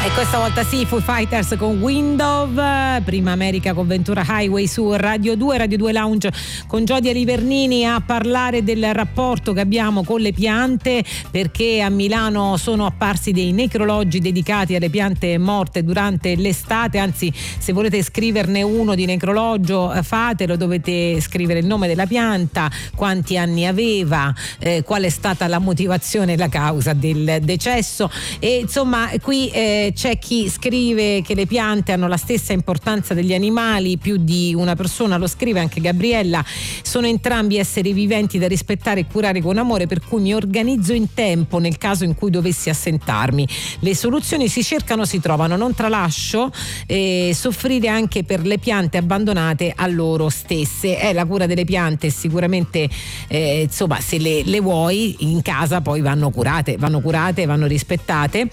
E questa volta sì, Foo Fighters con Window, prima America con Ventura Highway su Radio 2 Lounge con Giodia Livernini a parlare del rapporto che abbiamo con le piante, perché a Milano sono apparsi dei necrologi dedicati alle piante morte durante l'estate. Anzi, se volete scriverne uno di necrologio fatelo, dovete scrivere il nome della pianta, quanti anni aveva, qual è stata la motivazione e la causa del decesso. E insomma qui c'è chi scrive che le piante hanno la stessa importanza degli animali, più di una persona lo scrive, anche Gabriella. Sono entrambi esseri viventi da rispettare e curare con amore, per cui mi organizzo in tempo nel caso in cui dovessi assentarmi. Le soluzioni si cercano, si trovano, non tralascio soffrire anche per le piante abbandonate a loro stesse. La cura delle piante sicuramente insomma, se le vuoi in casa poi vanno curate, vanno rispettate.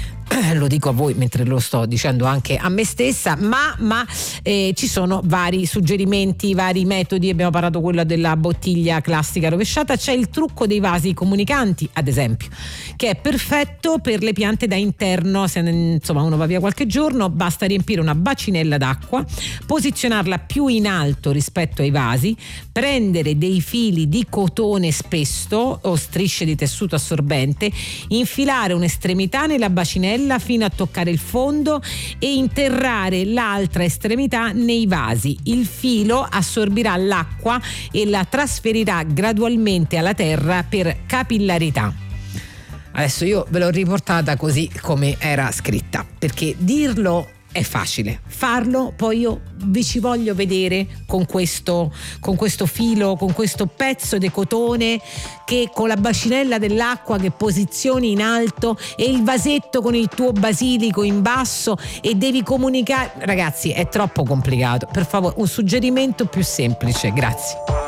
Lo dico a voi mentre lo sto dicendo anche a me stessa, ma ci sono vari suggerimenti, vari metodi. Abbiamo parlato quello della bottiglia classica rovesciata, c'è il trucco dei vasi comunicanti ad esempio, che è perfetto per le piante da interno. Se insomma uno va via qualche giorno, basta riempire una bacinella d'acqua, posizionarla più in alto rispetto ai vasi, prendere dei fili di cotone spesso o strisce di tessuto assorbente, infilare un'estremità nella bacinella fino a toccare il fondo e interrare l'altra estremità nei vasi. Il filo assorbirà l'acqua e la trasferirà gradualmente alla terra per capillarità. Adesso io ve l'ho riportata così come era scritta, perché dirlo è facile, farlo poi io vi ci voglio vedere con questo filo, con questo pezzo di cotone che con la bacinella dell'acqua che posizioni in alto e il vasetto con il tuo basilico in basso e devi comunicare. Ragazzi, è troppo complicato, per favore un suggerimento più semplice, grazie.